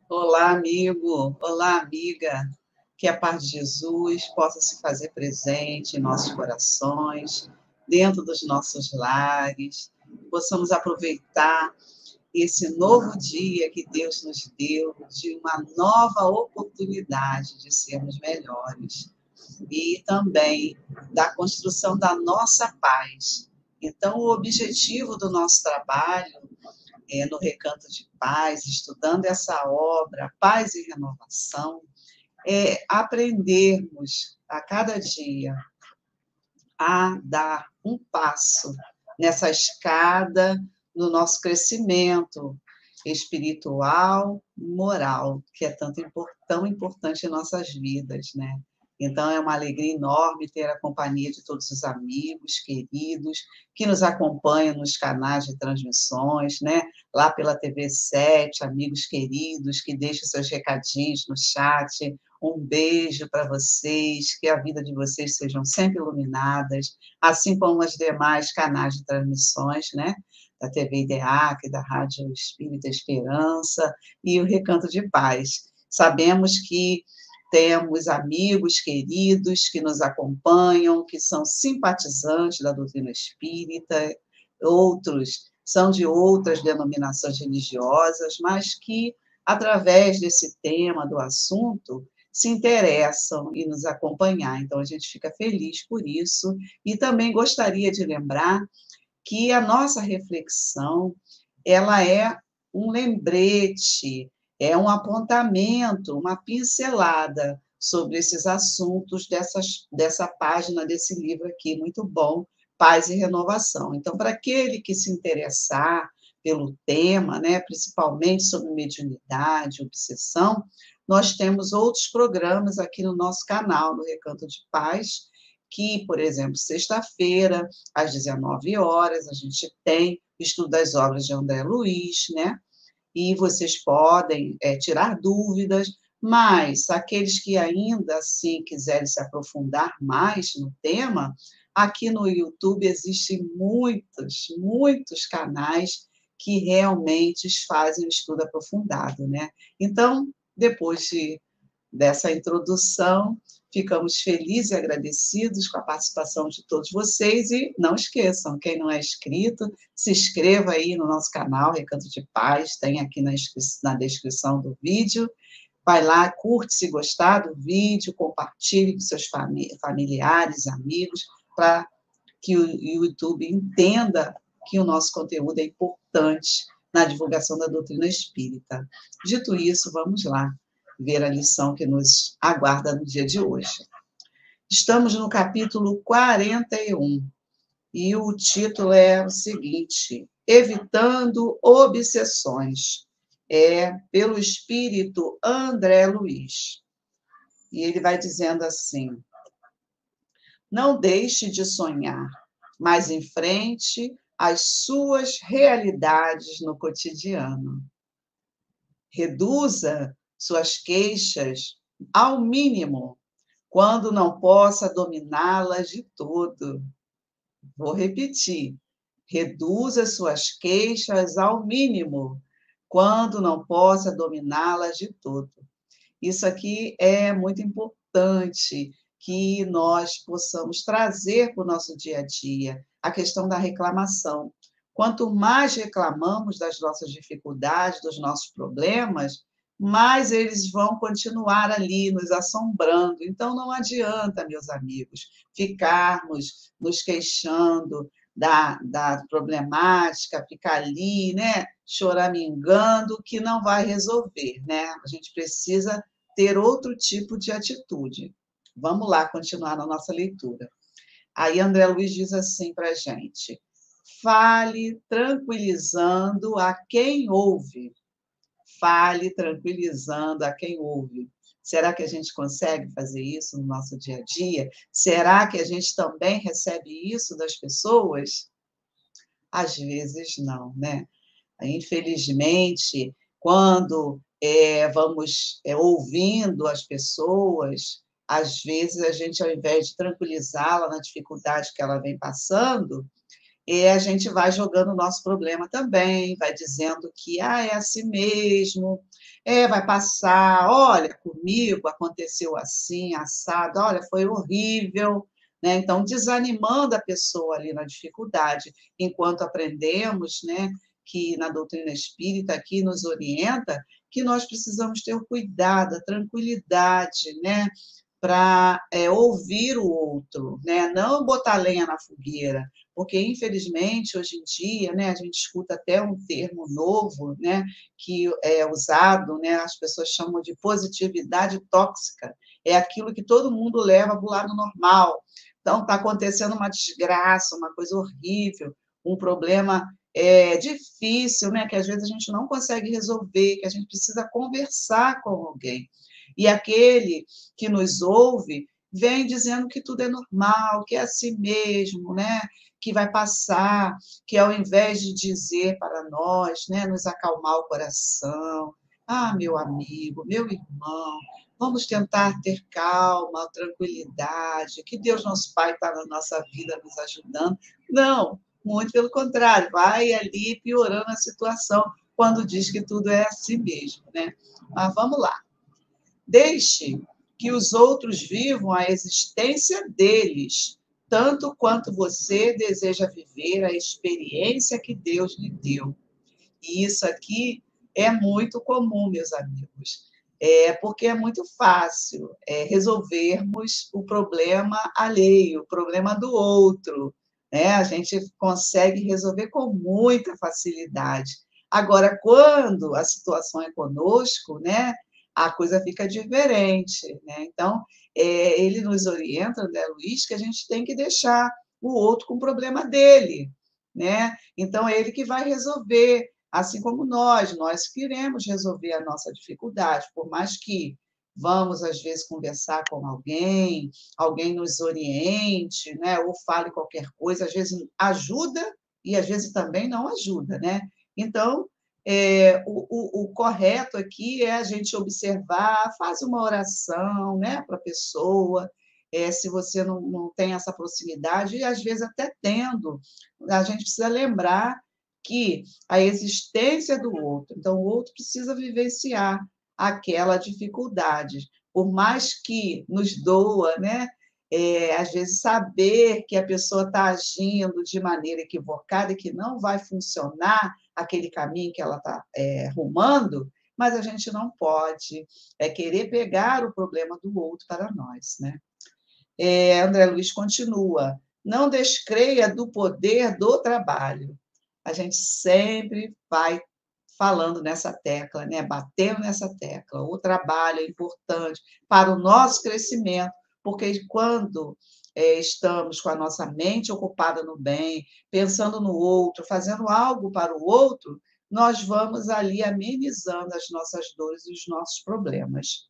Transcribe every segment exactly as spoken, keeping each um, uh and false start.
Olá, amigo. Olá, amiga. Que a paz de Jesus possa se fazer presente em nossos corações, dentro dos nossos lares. Possamos aproveitar esse novo dia que Deus nos deu, de uma nova oportunidade de sermos melhores. E também da construção da nossa paz. Então, o objetivo do nosso trabalho é, no Recanto de Paz, estudando essa obra, Paz e Renovação, é aprendermos a cada dia a dar um passo nessa escada no nosso crescimento espiritual, moral, que é tanto, tão importante em nossas vidas, né? Então, é uma alegria enorme ter a companhia de todos os amigos, queridos, que nos acompanham nos canais de transmissões, né? Lá pela T V sete, amigos queridos, que deixam seus recadinhos no chat. Um beijo para vocês, que a vida de vocês sejam sempre iluminadas, assim como os demais canais de transmissões, né? Da T V IDEAC, da Rádio Espírita Esperança e o Recanto de Paz. Sabemos que temos amigos queridos que nos acompanham, que são simpatizantes da doutrina espírita, outros são de outras denominações religiosas, mas que, através desse tema, do assunto, se interessam em nos acompanhar. Então, a gente fica feliz por isso. E também gostaria de lembrar que a nossa reflexão, ela é um lembrete, é um apontamento, uma pincelada sobre esses assuntos dessas, dessa página desse livro aqui, muito bom, Paz e Renovação. Então, para aquele que se interessar pelo tema, né, principalmente sobre mediunidade, obsessão, nós temos outros programas aqui no nosso canal, no Recanto de Paz, que, por exemplo, sexta-feira, às dezenove horas, a gente tem estudo das obras de André Luiz, né? E vocês podem é, tirar dúvidas, mas aqueles que ainda assim quiserem se aprofundar mais no tema, aqui no YouTube existem muitos, muitos canais que realmente fazem o estudo aprofundado, né? Então, depois de dessa introdução. Ficamos felizes e agradecidos com a participação de todos vocês e não esqueçam, quem não é inscrito, se inscreva aí no nosso canal Recanto de Paz, tem aqui na, na descrição do vídeo. Vai lá, curte se gostar do vídeo, compartilhe com seus familiares, amigos, para que o YouTube entenda que o nosso conteúdo é importante na divulgação da doutrina espírita. Dito isso, vamos lá ver a lição que nos aguarda no dia de hoje. Estamos no capítulo quarenta e um, e o título é o seguinte: Evitando Obsessões. É pelo espírito André Luiz. E ele vai dizendo assim: não deixe de sonhar, mas enfrente as suas realidades no cotidiano. Reduza suas queixas ao mínimo, quando não possa dominá-las de todo. Vou repetir. Reduza suas queixas ao mínimo, quando não possa dominá-las de todo. Isso aqui é muito importante que nós possamos trazer para o nosso dia a dia, a questão da reclamação. Quanto mais reclamamos das nossas dificuldades, dos nossos problemas, mais eles vão continuar ali nos assombrando. Então, não adianta, meus amigos, ficarmos nos queixando da, da problemática, ficar ali, né, choramingando, que não vai resolver, né? A gente precisa ter outro tipo de atitude. Vamos lá, continuar na nossa leitura. Aí André Luiz diz assim para a gente: fale tranquilizando a quem ouve. Fale tranquilizando a quem ouve. Será que a gente consegue fazer isso no nosso dia a dia? Será que a gente também recebe isso das pessoas? Às vezes não, né? Infelizmente, quando é, vamos é, ouvindo as pessoas, às vezes a gente, ao invés de tranquilizá-la na dificuldade que ela vem passando, E a gente vai jogando o nosso problema também, vai dizendo que ah, é assim mesmo, é, vai passar, olha, comigo aconteceu assim, assado, olha, foi horrível, né? Então, desanimando a pessoa ali na dificuldade, enquanto aprendemos, né, que na doutrina espírita aqui nos orienta que nós precisamos ter o cuidado, a tranquilidade, né, para é, ouvir o outro, né? Não botar lenha na fogueira, porque infelizmente hoje em dia, né, a gente escuta até um termo novo, né, que é usado, né, as pessoas chamam de positividade tóxica, é aquilo que todo mundo leva para o lado normal. Então está acontecendo uma desgraça, uma coisa horrível, um problema é, difícil, né, que às vezes a gente não consegue resolver, que a gente precisa conversar com alguém. E aquele que nos ouve vem dizendo que tudo é normal, que é assim mesmo, né? Que vai passar, que ao invés de dizer para nós, né, nos acalmar o coração, ah, meu amigo, meu irmão, vamos tentar ter calma, tranquilidade, que Deus nosso Pai está na nossa vida nos ajudando. Não, muito pelo contrário, vai ali piorando a situação quando diz que tudo é assim mesmo, né? Mas vamos lá. Deixe que os outros vivam a existência deles, tanto quanto você deseja viver a experiência que Deus lhe deu. E isso aqui é muito comum, meus amigos, é porque é muito fácil é, resolvermos o problema alheio, o problema do outro, né? A gente consegue resolver com muita facilidade. Agora, quando a situação é conosco, né, a coisa fica diferente, né? Então, é, ele nos orienta, né, Luiz, que a gente tem que deixar o outro com o problema dele, né? Então, é ele que vai resolver. Assim como nós, nós queremos resolver a nossa dificuldade, por mais que vamos, às vezes, conversar com alguém, alguém nos oriente, né? Ou fale qualquer coisa, às vezes ajuda e às vezes também não ajuda, né? Então, é, o, o, o correto aqui é a gente observar, faz uma oração, né, para a pessoa, é, se você não, não tem essa proximidade, e às vezes até tendo, a gente precisa lembrar que a existência do outro, então o outro precisa vivenciar aquela dificuldade, por mais que nos doa, né? É, às vezes saber que a pessoa está agindo de maneira equivocada e que não vai funcionar aquele caminho que ela está é, rumando, mas a gente não pode é, querer pegar o problema do outro para nós, né? É, André Luiz continua, não descreia do poder do trabalho. A gente sempre vai falando nessa tecla, né? Batendo nessa tecla. O trabalho é importante para o nosso crescimento, porque quando é, estamos com a nossa mente ocupada no bem, pensando no outro, fazendo algo para o outro, nós vamos ali amenizando as nossas dores e os nossos problemas.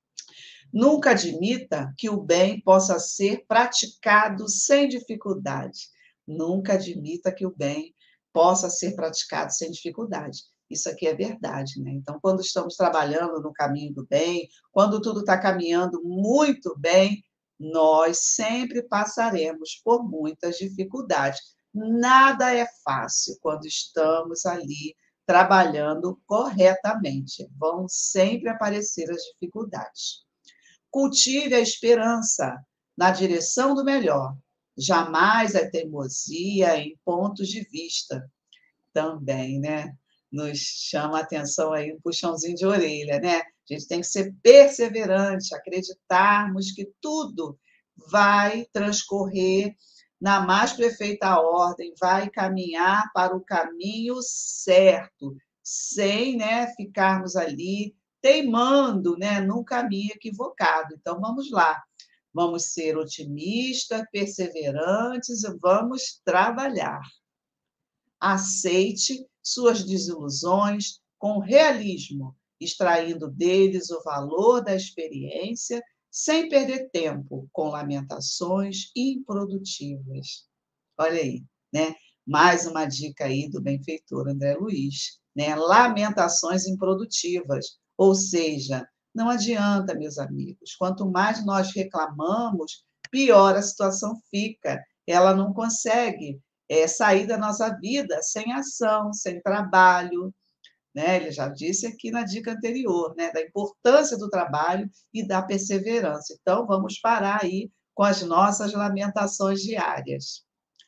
Nunca admita que o bem possa ser praticado sem dificuldade. Nunca admita que o bem possa ser praticado sem dificuldade. Isso aqui é verdade, né? Então, quando estamos trabalhando no caminho do bem, quando tudo está caminhando muito bem, nós sempre passaremos por muitas dificuldades. Nada é fácil quando estamos ali trabalhando corretamente. Vão sempre aparecer as dificuldades. Cultive a esperança na direção do melhor, jamais a teimosia em pontos de vista. Também, né? Nos chama a atenção aí um puxãozinho de orelha, né? A gente tem que ser perseverante, acreditarmos que tudo vai transcorrer na mais perfeita ordem, vai caminhar para o caminho certo, sem, né, ficarmos ali teimando, né, num caminho equivocado. Então, vamos lá. Vamos ser otimistas, perseverantes e vamos trabalhar. Aceite suas desilusões com realismo, extraindo deles o valor da experiência, sem perder tempo com lamentações improdutivas. Olha aí, né? Mais uma dica aí do benfeitor André Luiz, né? Lamentações improdutivas, ou seja, não adianta, meus amigos, quanto mais nós reclamamos, pior a situação fica. Ela não consegue é, sair da nossa vida sem ação, sem trabalho, né? Ele já disse aqui na dica anterior, né? Da importância do trabalho e da perseverança. Então, vamos parar aí com as nossas lamentações diárias.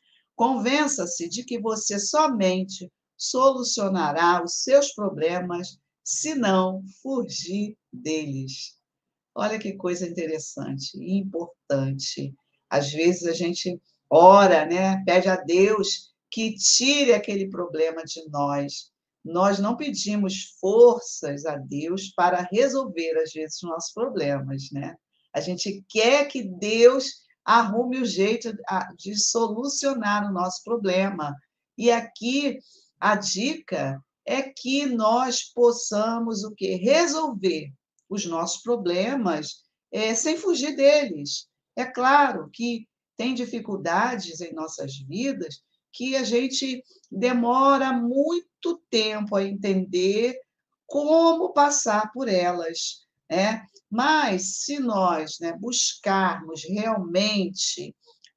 Convença-se de que você somente solucionará os seus problemas se não fugir deles. Olha que coisa interessante e importante. Às vezes a gente ora, né? Pede a Deus que tire aquele problema de nós. Nós não pedimos forças a Deus para resolver, às vezes, os nossos problemas, né? A gente quer que Deus arrume o jeito de solucionar o nosso problema. E aqui a dica é que nós possamos o quê? Resolver os nossos problemas é, sem fugir deles. É claro que tem dificuldades em nossas vidas que a gente demora muito tempo a entender como passar por elas, né? Mas se nós, né, buscarmos realmente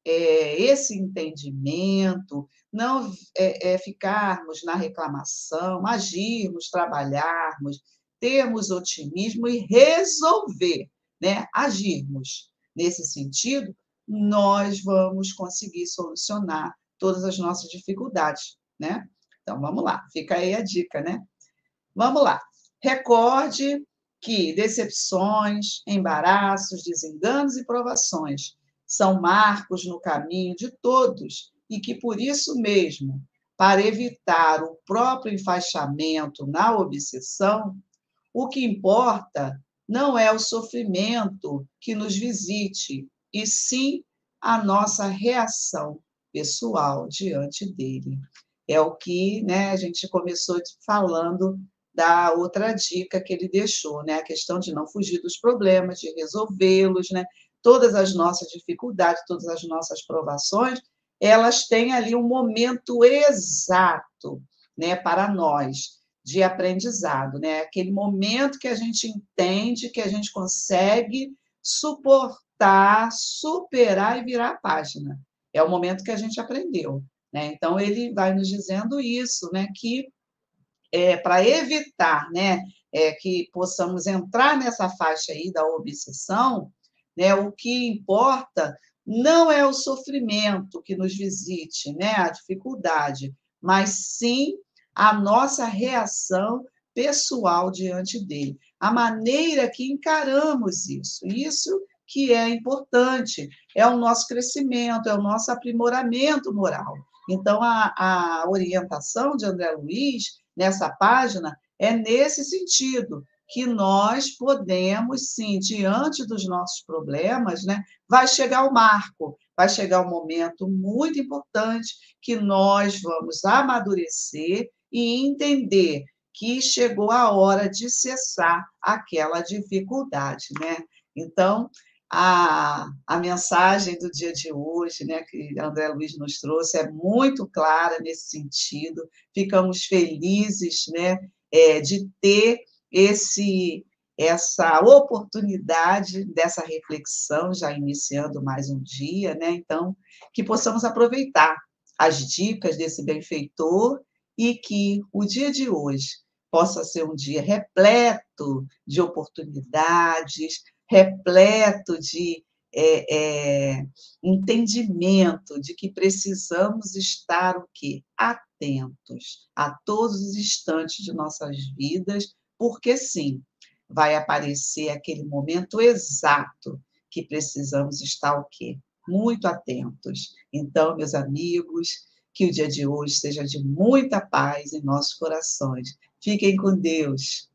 é, esse entendimento, não é, é, ficarmos na reclamação, agirmos, trabalharmos, termos otimismo e resolver, né, agirmos nesse sentido, nós vamos conseguir solucionar todas as nossas dificuldades, né? Então vamos lá, fica aí a dica, né? Vamos lá. Recorde que decepções, embaraços, desenganos e provações são marcos no caminho de todos e que, por isso mesmo, para evitar o próprio enfaixamento na obsessão, o que importa não é o sofrimento que nos visite, e sim a nossa reação pessoal diante dele. É o que, né, a gente começou falando da outra dica que ele deixou, né? A questão de não fugir dos problemas, de resolvê-los, né? Todas as nossas dificuldades, todas as nossas provações, elas têm ali um momento exato, né, para nós, de aprendizado, né? Aquele momento que a gente entende, que a gente consegue suportar, superar e virar a página. É o momento que a gente aprendeu, né? Então, ele vai nos dizendo isso, né? Que é, para evitar, né, é, que possamos entrar nessa faixa aí da obsessão, né, o que importa não é o sofrimento que nos visite, né, a dificuldade, mas sim a nossa reação pessoal diante dele, a maneira que encaramos isso, isso que é importante, é o nosso crescimento, é o nosso aprimoramento moral. Então, a, a orientação de André Luiz nessa página é nesse sentido, que nós podemos, sim, diante dos nossos problemas, né, vai chegar o marco, vai chegar um momento muito importante que nós vamos amadurecer e entender que chegou a hora de cessar aquela dificuldade, né? Então, a, a mensagem do dia de hoje, né, que André Luiz nos trouxe, é muito clara nesse sentido. Ficamos felizes, né, é, de ter esse, essa oportunidade dessa reflexão, já iniciando mais um dia, né? Então, que possamos aproveitar as dicas desse benfeitor e que o dia de hoje possa ser um dia repleto de oportunidades, repleto de é, é, entendimento de que precisamos estar o quê? Atentos a todos os instantes de nossas vidas, porque sim, vai aparecer aquele momento exato que precisamos estar o quê? Muito atentos. Então, meus amigos, que o dia de hoje seja de muita paz em nossos corações. Fiquem com Deus.